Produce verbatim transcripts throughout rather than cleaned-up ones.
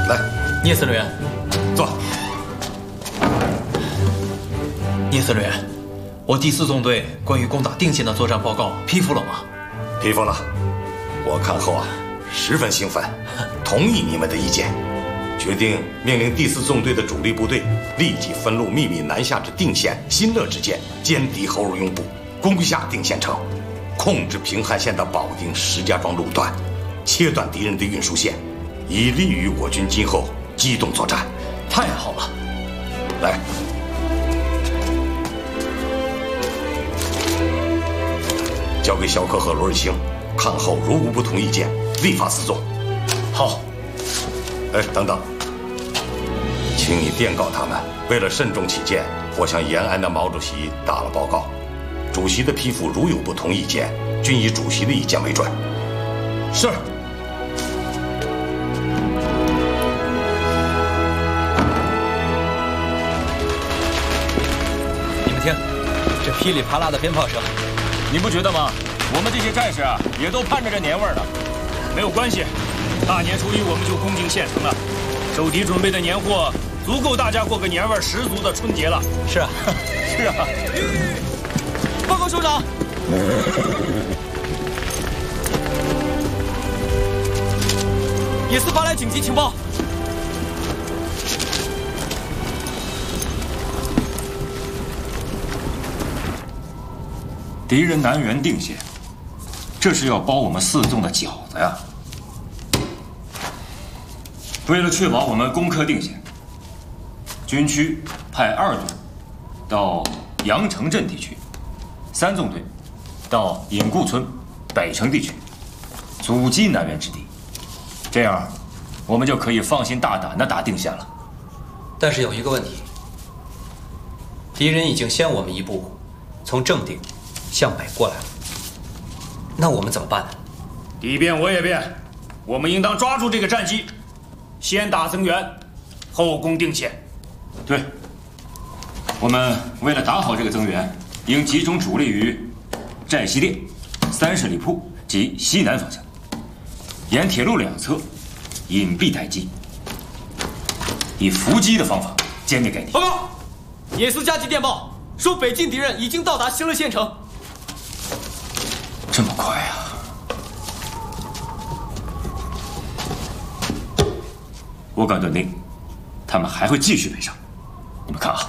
来， 聂司令员， 坐。 聂司令员，我第四纵队关于攻打定县的作战报告批复了吗？ 批复了。我看后啊，十分兴奋，同意你们的意见，决定命令第四纵队的主力部队立即分路秘密南下至定县、新乐之间，歼敌后入用部，攻下定县城，控制平汉线的保定、石家庄路段，切断敌人的运输线，以利于我军今后机动作战。 太好了！ 来，交给小可和罗瑞卿，看后如无不同意见，立法四纵。 好。 哎，等等，请你电告他们，为了慎重起见，我向延安的毛主席打了报告，主席的批复如有不同意见，均以主席的意见为准。 是。你们听，这噼里啪啦的鞭炮声， 你不觉得吗？我们这些战士啊，也都盼着这年味儿呢。没有关系，大年初一我们就攻进县城了，守敌准备的年货足够大家过个年味十足的春节了。 是啊， 是啊。 报告首长。野司发来紧急情报。 敌人南援定县，这是要包我们四纵的饺子呀！为了确保我们攻克定县，军区派二队到阳城镇地区，三纵队到隐固村、北城地区，阻击南援之敌。这样，我们就可以放心大胆地打定县了。 但是有一个问题，敌人已经先我们一步，从正定向北过来了，那我们怎么办呢？ 敌变我也变，我们应当抓住这个战机，先打增援，后攻定县。对，我们为了打好这个增援，应集中主力于寨西店、三十里铺及西南方向，沿铁路两侧隐蔽待机，以伏击的方法歼灭该敌。 报告，野司加急电报说，北进敌人已经到达新乐县城。 这么快啊！我敢断定，他们还会继续北上。你们看啊，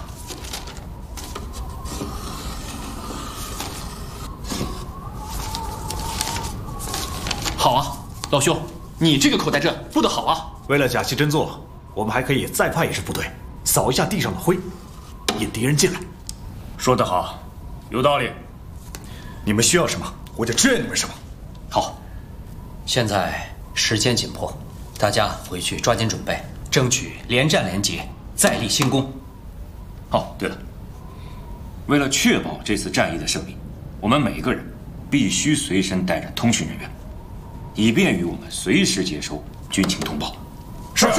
好啊，老兄，你这个口袋阵布得好啊！ 为了假戏真做，我们还可以再派一支部队，扫一下地上的灰，引敌人进来。 说得好，有道理。 你们需要什么，我就支援你们什么。 好，现在时间紧迫，大家回去抓紧准备，争取连战连捷，再立新功。 哦，对了，为了确保这次战役的胜利，我们每个人必须随身带着通讯人员，以便于我们随时接收军情通报。